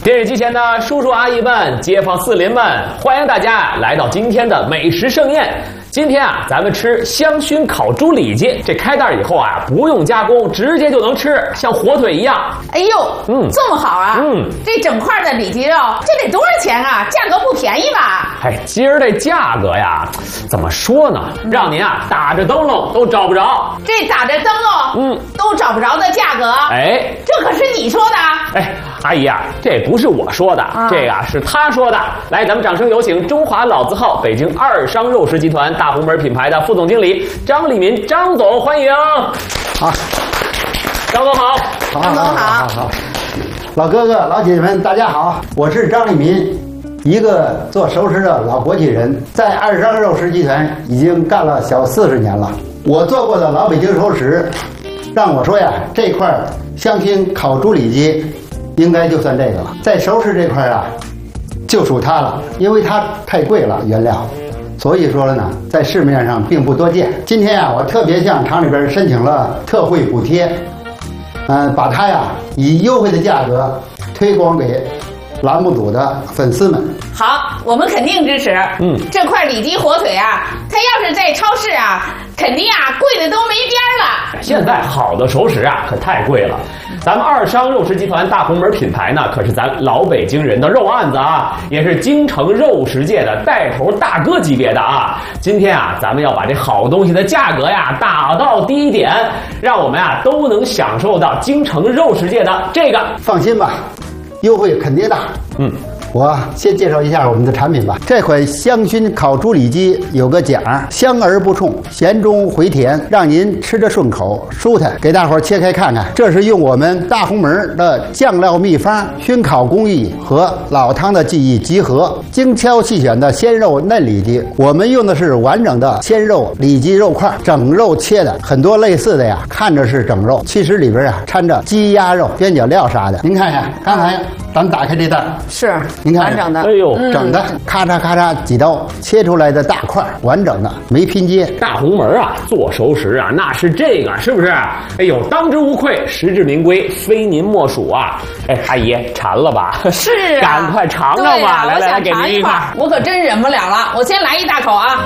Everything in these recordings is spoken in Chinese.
电视机前的叔叔阿姨们、街坊四邻们，欢迎大家来到今天的美食盛宴。今天啊，咱们吃香熏烤猪里脊，这开袋以后啊，不用加工，直接就能吃，像火腿一样。 哎呦，这么好啊！这整块的里脊肉，这得多少钱啊？价格不便宜吧？ 哎，今儿这价格呀，怎么说呢？让您啊打着灯笼都找不着。 这打着灯笼，都找不着的价格。 哎， 这可是你说的。 哎，阿姨啊，这不是我说的，这个是他说的。来，咱们掌声有请中华老字号北京二商肉食集团大红门品牌的副总经理张立民张总，欢迎。 好， 张总好。 好，老哥哥老姐姐们大家好，我是张立民，一个做熟食的老国企人，在二商肉食集团已经干了小40年了。我做过的老北京熟食，让我说呀，这块香熏烤猪里脊应该就算这个了。在熟食这块啊，就属它了，因为它太贵了原料，所以说呢，在市面上并不多见。今天啊，我特别向厂里边申请了特惠补贴，把它呀以优惠的价格推广给栏目组的粉丝们。 好，我们肯定支持。这块里脊火腿啊，它要是在超市啊，肯定啊贵的都没边了。 现在好的熟食啊，可太贵了。咱们二商肉食集团大红门品牌呢，可是咱老北京人的肉案子啊，也是京城肉食界的带头大哥级别的啊。今天啊，咱们要把这好东西的价格呀打到低点，让我们啊都能享受到京城肉食界的这个。 放心吧，优惠肯定大。我先介绍一下我们的产品吧。这款香熏烤猪里脊有个讲，香而不冲，咸中回甜，让您吃着顺口舒坦。给大伙儿切开看看，这是用我们大红门的酱料秘方、熏烤工艺和老汤的技艺集合，精挑细选的鲜肉嫩里脊。我们用的是完整的鲜肉里脊肉块，整肉切的。很多类似的呀，看着是整肉，其实里边啊掺着鸡鸭肉、边角料啥的。您看看，刚才咱们打开这袋， 是。 您看， 完整的， 哎呦， 整的，咔嚓咔嚓几刀切出来的大块，完整的，没拼接。 大红门啊，做熟食啊，那是这个，是不是？哎呦，当之无愧，实至名归，非您莫属啊！哎，阿姨馋了吧？ 是啊， 赶快尝尝吧！来，给您一块。 我可真忍不了了，我先来一大口啊！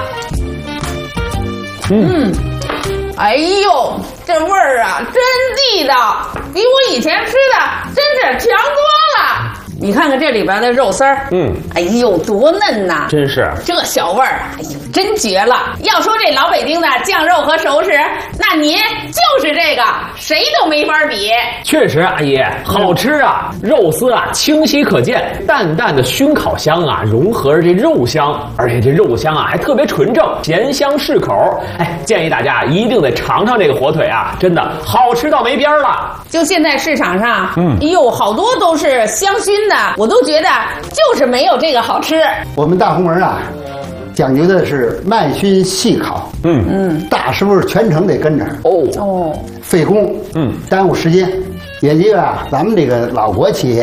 哎呦，这味儿啊，真地道，比我以前吃的真是强多了。你看看这里边的肉丝儿，哎呦，多嫩呐！ 真是这小味儿，哎呦，真绝了！要说这老北京的酱肉和熟食，那您就是这个，谁都没法比。 确实，阿姨好吃啊，肉丝啊清晰可见，淡淡的熏烤香啊融合着这肉香，而且这肉香啊还特别纯正，咸香适口。哎，建议大家一定得尝尝这个火腿啊，真的好吃到没边了。 就现在市场上，哎呦，好多都是香熏的，我都觉得就是没有这个好吃。 我们大红门啊，讲究的是慢熏细烤，大师傅全程得跟着，费工，耽误时间，也就啊，咱们这个老国企